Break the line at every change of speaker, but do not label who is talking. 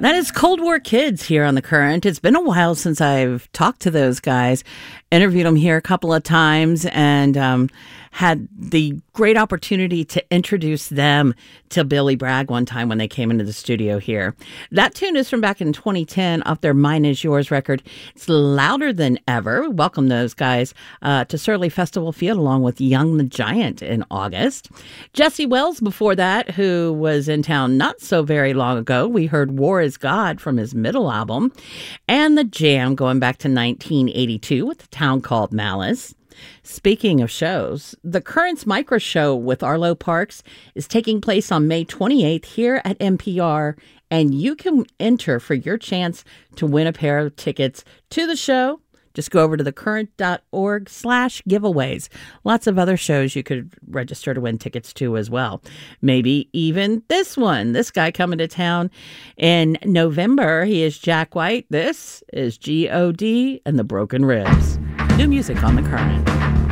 That is Cold War Kids here on The Current. It's been a while since I've talked to those guys, interviewed them here a couple of times, and had the great opportunity to introduce them to Billy Bragg one time when they came into the studio here. That tune is from back in 2010 off their Mine Is Yours record. It's louder than ever. We welcome those guys to Surly Festival Field along with Young the Giant in August. Jesse Wells before that, who was in town not so very long ago. We heard War Is God from his middle album. And The Jam going back to 1982 with A Town Called Malice. Speaking of shows, the Current's Micro Show with Arlo Parks is taking place on May 28th here at NPR, and you can enter for your chance to win a pair of tickets to the show. Just go over to thecurrent.org/giveaways. Lots of other shows you could register to win tickets to as well. Maybe even this one. This guy coming to town in November. He is Jack White. This is G.O.D. and the Broken Ribs. New music on The Current.